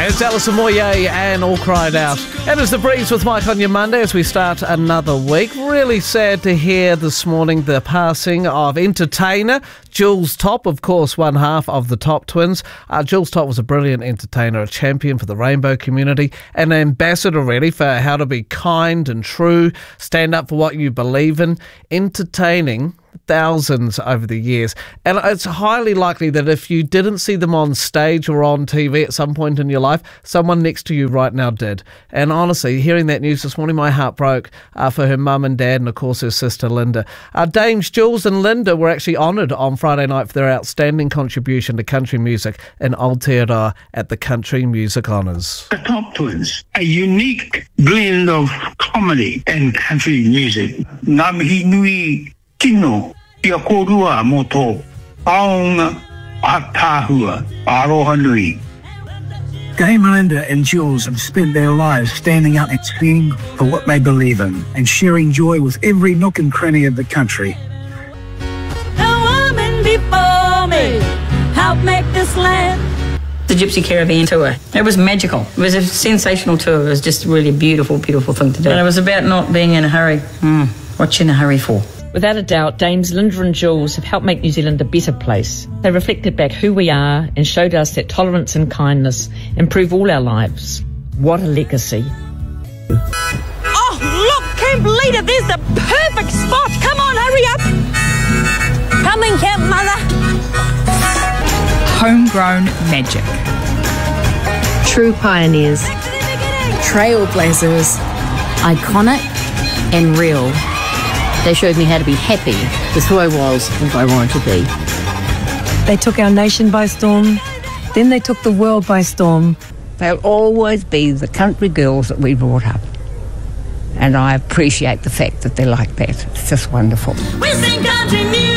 It's Alison Moyet and All Cried Out. And it's The Breeze with Mike on your Monday as we start another week. Really sad to hear this morning the passing of entertainer Jules Topp, of course, one half of the Topp Twins. Jules Topp was a brilliant entertainer, a champion for the rainbow community, an ambassador really for how to be kind and true, stand up for what you believe in, entertaining thousands over the years. And it's highly likely that if you didn't see them on stage or on TV at some point in your life, someone next to you right now did. And honestly, hearing that news this morning, my heart broke for her mum and dad and, of course, her sister Linda. Dames Jules and Linda were actually honoured on Friday night for their outstanding contribution to country music in Aotearoa at the Country Music Honours. The Topp Twins, a unique blend of comedy and country music. Ngā mihi nui tino ia korua mo tō aonga atahua aroha nui. Dame Linda and Jules have spent their lives standing up and speaking for what they believe in and sharing joy with every nook and cranny of the country. A woman before me helped make this land. The Gypsy Caravan tour. It was magical. It was a sensational tour. It was just a really beautiful, beautiful thing to do. And it was about not being in a hurry. What you in a hurry for? Without a doubt, Dames Linda and Jules have helped make New Zealand a better place. They reflected back who we are and showed us that tolerance and kindness improve all our lives. What a legacy. Oh, look, Camp Leader, there's the perfect spot. Come on, hurry up. Coming, Camp Mother. Homegrown magic. True pioneers. Trailblazers. Iconic and real. They showed me how to be happy with who I was and who I wanted to be. They took our nation by storm. Then they took the world by storm. They'll always be the country girls that we brought up. And I appreciate the fact that they're like that. It's just wonderful. We sing country music.